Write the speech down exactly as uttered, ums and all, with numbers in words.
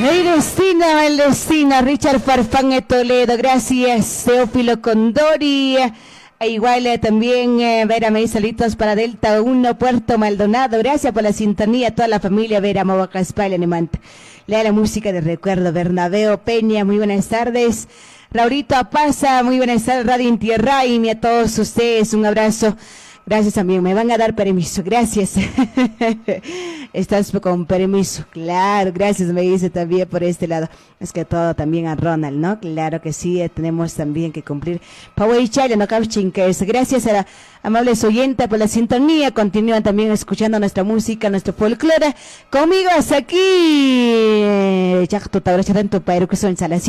El destino, el destino, Richard Farfán de Toledo, gracias, Teófilo Condori, e igual eh, también, eh, Vera, me dice saludos para Delta uno, Puerto Maldonado, gracias por la sintonía, toda la familia Vera, Mauacaspal, Animante. Lea la música de recuerdo, Bernabeo Peña, muy buenas tardes. Laurito Apaza, muy buenas tardes, Radio Intierray, y a todos ustedes, un abrazo. Gracias también, me van a dar permiso, gracias. Estás con permiso, claro, gracias, me dice también por este lado. Es que todo también a Ronald, ¿no? Claro que sí, tenemos también que cumplir. Paway Chile, no es. Gracias a la amables oyentes por la sintonía, continúan también escuchando nuestra música, nuestro folclore. Conmigo hasta aquí. Ya tu tabracha en tu pairo que son instalación.